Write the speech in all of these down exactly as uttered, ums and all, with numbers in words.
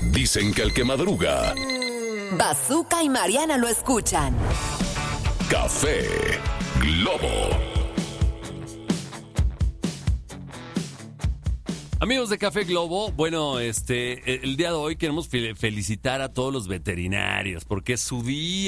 Dicen que el que madruga... Bazooka y Mariana lo escuchan. Café Globo. Amigos de Café Globo, bueno, este, el día de hoy queremos felicitar a todos los veterinarios, porque es su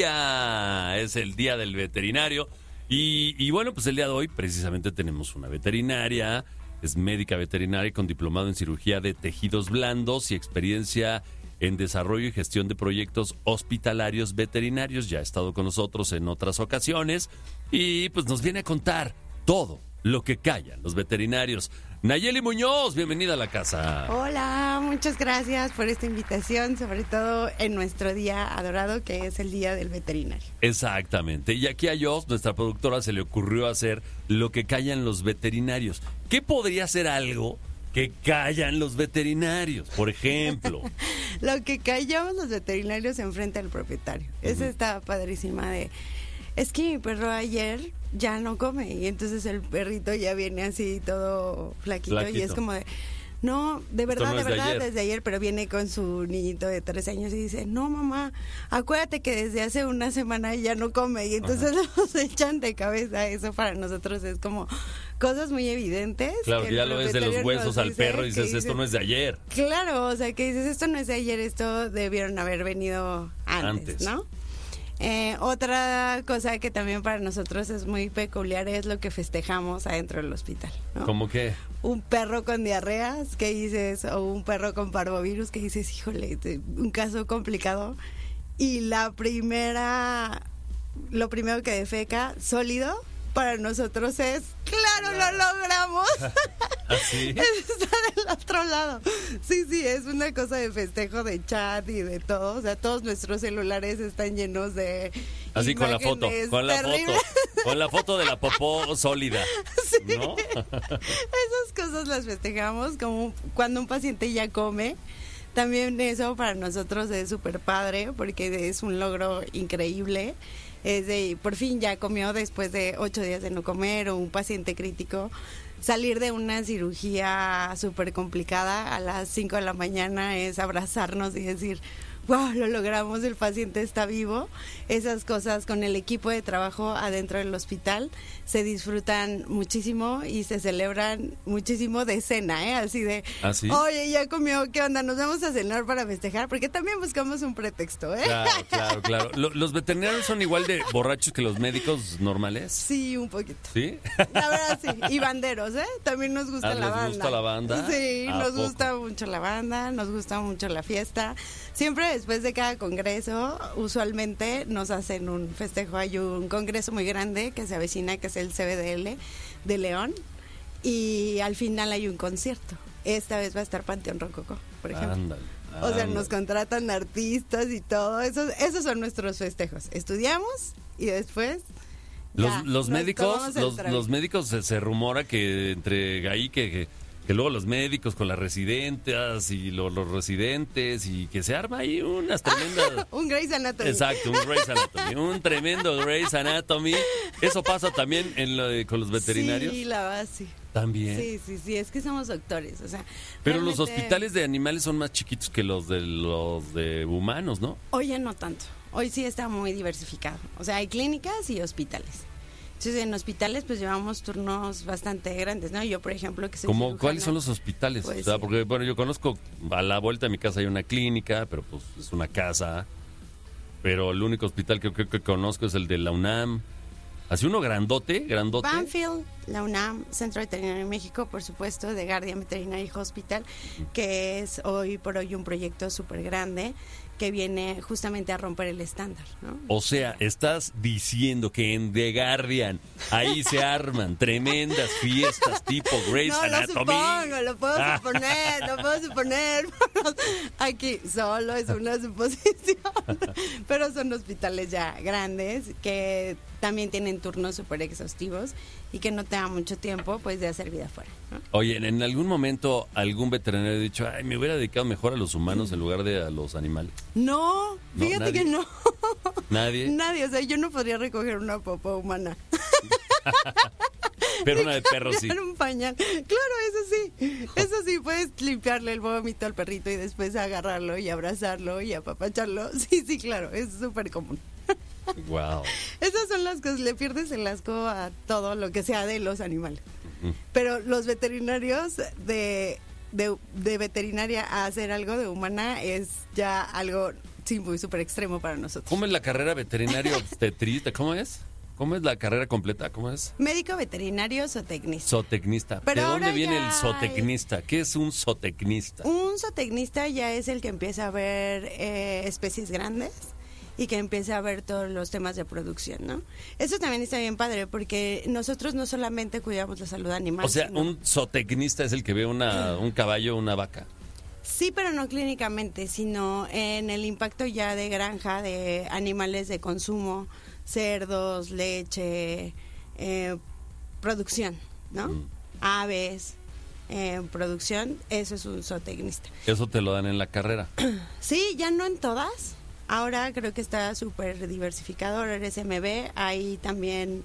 día, es el día del veterinario. Y, y bueno, pues el día de hoy precisamente tenemos una veterinaria, es médica veterinaria con diplomado en cirugía de tejidos blandos y experiencia en desarrollo y gestión de proyectos hospitalarios veterinarios. Ya ha estado con nosotros en otras ocasiones y pues nos viene a contar todo lo que callan los veterinarios. Nayeli Muñoz, bienvenida a la casa. Hola, muchas gracias por esta invitación, sobre todo en nuestro día adorado, que es el Día del Veterinario. Exactamente, y aquí a Jos, nuestra productora, se le ocurrió hacer lo que callan los veterinarios. ¿Qué podría ser algo que callan los veterinarios, por ejemplo? Lo que callamos los veterinarios enfrente al propietario. Uh-huh. Esa está padrísima de... Es que mi perro ayer ya no come y entonces el perrito ya viene así todo flaquito, flaquito. Y es como de... No, de verdad, no de verdad, de ayer. desde ayer, pero viene con su niñito de tres años y dice, no, mamá, acuérdate que desde hace una semana ya no come. Y entonces nos echan de cabeza. Eso para nosotros es como cosas muy evidentes. Claro, que ya lo ves de los huesos al perro y dices, dices, esto no es de ayer. Claro, o sea, que dices, esto no es de ayer, esto debieron haber venido antes, antes. ¿no? Eh, otra cosa que también para nosotros es muy peculiar es lo que festejamos adentro del hospital, ¿no? ¿Cómo qué? Un perro con diarreas, ¿qué dices? O un perro con parvovirus, ¿qué dices? Híjole, un caso complicado. Y la primera, lo primero que defeca, sólido, para nosotros es, ¡claro, lo logramos! ¿Así? Está del otro lado. Sí, sí, es una cosa de festejo, de chat y de todo. O sea, todos nuestros celulares están llenos de así con la foto, con la terribles. foto, con la foto de la popó sólida. Sí. ¿No? Esas cosas las festejamos, como cuando un paciente ya come. También eso para nosotros es súper padre, porque es un logro increíble. Es de, por fin ya comió después de ocho días de no comer, o un paciente crítico. Salir de una cirugía súper complicada a las cinco de la mañana es abrazarnos y decir, wow, lo logramos, el paciente está vivo. Esas cosas con el equipo de trabajo adentro del hospital se disfrutan muchísimo y se celebran muchísimo de cena, ¿eh? Así de, ¿Ah, sí? Oye, ya comió, ¿qué onda? Nos vamos a cenar para festejar, porque también buscamos un pretexto, ¿eh? Claro, claro, claro. ¿Los veterinarios son igual de borrachos que los médicos normales? Sí, un poquito. ¿Sí? La verdad, sí. Y banderos, ¿eh? También nos gusta ¿Ah, la les banda. gusta la banda? Sí, nos poco? gusta mucho la banda, nos gusta mucho la fiesta. Siempre después de cada congreso, usualmente nos hacen un festejo. Hay un congreso muy grande que se avecina, que es el C B D L de León, y al final hay un concierto. Esta vez va a estar Panteón Rococó, por ejemplo. Ándale, ándale. O sea, nos contratan artistas y todo. Esos, esos son nuestros festejos. Estudiamos y después... Los, ya, los médicos, los, trago. los médicos se, se rumora que entre ahí que, que, que luego los médicos con las residentes y lo, los residentes y que se arma ahí unas tremendas... un Grey's Anatomy. Exacto, un Grey's Anatomy, un tremendo Grey's Anatomy. ¿Eso pasa también en lo de, con los veterinarios? Sí, la base. También. Sí, sí, sí, es que somos doctores, o sea... Pero realmente... los hospitales de animales son más chiquitos que los de los de humanos, ¿no? Hoy ya no tanto. Hoy sí está muy diversificado. O sea, hay clínicas y hospitales. Entonces, en hospitales, pues, llevamos turnos bastante grandes, ¿no? Yo, por ejemplo, que soy ¿Cómo, cirujana, ¿Cuáles son los hospitales? Pues, o sea, sí. porque, bueno, yo conozco, a la vuelta de mi casa hay una clínica, pero pues es una casa. Pero el único hospital que creo que conozco es el de la UNAM. ¿Así uno grandote? ¿Grandote? Banfield, la UNAM, Centro Veterinario de México, por supuesto, The Guardian Veterinary Hospital, que es hoy por hoy un proyecto súper grande que viene justamente a romper el estándar, ¿no? O sea, estás diciendo que en The Guardian ahí se arman tremendas fiestas tipo Grey's no, Anatomy. No, lo supongo, lo puedo suponer, lo puedo suponer. Aquí solo es una suposición. Pero son hospitales ya grandes que también tienen turnos súper exhaustivos y que no te da mucho tiempo, pues, de hacer vida afuera, ¿no? Oye, ¿en algún momento algún veterinario ha dicho, ay, me hubiera dedicado mejor a los humanos en lugar de a los animales? No, fíjate ¿No? que no. ¿Nadie? Nadie, o sea, yo no podría recoger una popó humana. Pero una de perro sí. Un pañal. Claro, eso sí. Eso sí, puedes limpiarle el vómito al perrito y después agarrarlo y abrazarlo y apapacharlo. Sí, sí, claro, es súper común. Wow. Esas son las cosas, le pierdes el asco a todo lo que sea de los animales. Uh-huh. Pero los veterinarios de, de, de veterinaria a hacer algo de humana es ya algo sí, muy súper extremo para nosotros. ¿Cómo es la carrera veterinario obstetrista? ¿Cómo es? ¿Cómo es la carrera completa? ¿Cómo es? Médico veterinario zootecnista. Zootecnista. Pero ¿de dónde viene ya... el zootecnista? ¿Qué es un zootecnista? Un zootecnista ya es el que empieza a ver eh, especies grandes y que empieza a ver todos los temas de producción, ¿no? Eso también está bien padre porque nosotros no solamente cuidamos la salud animal. O sea, sino... un zootecnista es el que ve una, un caballo o una vaca. Sí, pero no clínicamente, sino en el impacto ya de granja, de animales de consumo, cerdos, leche, eh, producción, ¿no? Mm. Aves, eh, producción, eso es un zootecnista. ¿Eso te lo dan en la carrera? Sí, ya no en todas. Ahora creo que está súper diversificado. Ahora eres M B, hay también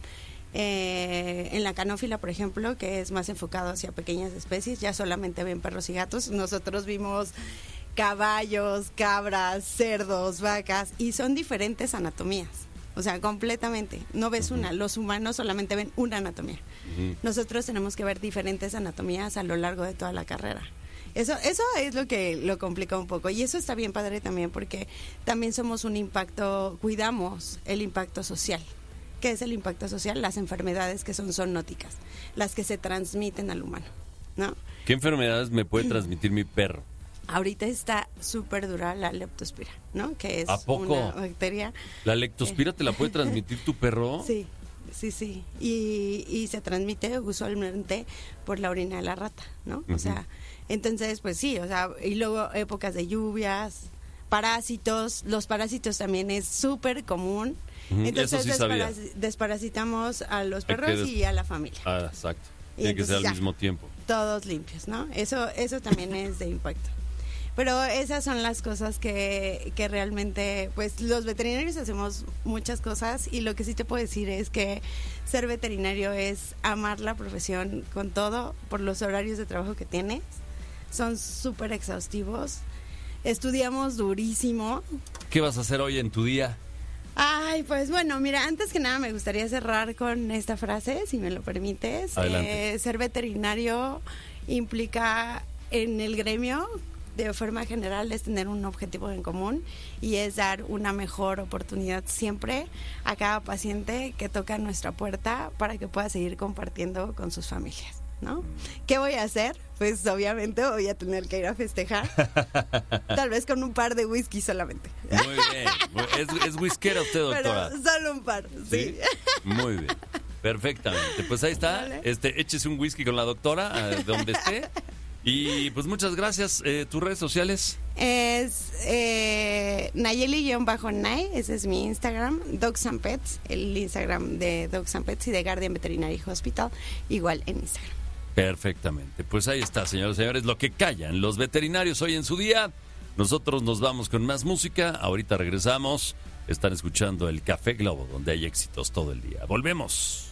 eh, en la canófila, por ejemplo, que es más enfocado hacia pequeñas especies, ya solamente ven perros y gatos. Nosotros vimos caballos, cabras, cerdos, vacas, y son diferentes anatomías. O sea, completamente. No ves una. Los humanos solamente ven una anatomía. Uh-huh. Nosotros tenemos que ver diferentes anatomías a lo largo de toda la carrera. Eso, eso es lo que lo complica un poco. Y eso está bien padre también porque también somos un impacto, cuidamos el impacto social. ¿Qué es el impacto social? Las enfermedades que son zoonóticas, las que se transmiten al humano, ¿no? ¿Qué enfermedades me puede transmitir mi perro? Ahorita está súper dura la leptospira, ¿no? Que es ¿A poco? una bacteria. ¿La leptospira eh. te la puede transmitir tu perro? Sí, sí, sí. Y, y se transmite usualmente por la orina de la rata, ¿no? Uh-huh. O sea, entonces, pues sí, o sea, y luego épocas de lluvias, parásitos. Los parásitos también es súper común. Uh-huh. Entonces Eso sí desparas- sabía. desparasitamos a los perros des- y a la familia. Ah, exacto. Tiene que entonces, ser al ya, mismo tiempo. Todos limpios, ¿no? Eso, eso también es de impacto. Pero esas son las cosas que, que realmente, pues los veterinarios hacemos muchas cosas y lo que sí te puedo decir es que ser veterinario es amar la profesión con todo por los horarios de trabajo que tienes. Son súper exhaustivos. Estudiamos durísimo. ¿Qué vas a hacer hoy en tu día? Ay, pues bueno, mira, antes que nada me gustaría cerrar con esta frase, si me lo permites. Adelante. Eh, ser veterinario implica en el gremio, de forma general, es tener un objetivo en común y es dar una mejor oportunidad siempre a cada paciente que toca nuestra puerta para que pueda seguir compartiendo con sus familias, ¿no? ¿Qué voy a hacer? Pues obviamente voy a tener que ir a festejar, tal vez con un par de whisky solamente. Muy bien, es, es whiskera usted, doctora. Pero solo un par, sí. ¿Sí? Muy bien, perfectamente. Pues ahí está, Vale. este, échese un whisky con la doctora, eh, donde esté. Y pues muchas gracias. Eh, ¿Tus redes sociales? Es eh, Nayeli-Nay, ese es mi Instagram. Dogs and Pets, el Instagram de Dogs and Pets y de Guardian Veterinary Hospital, igual en Instagram. Perfectamente. Pues ahí está, señores y señores, lo que callan los veterinarios hoy en su día. Nosotros nos vamos con más música. Ahorita regresamos. Están escuchando el Café Globo, donde hay éxitos todo el día. Volvemos.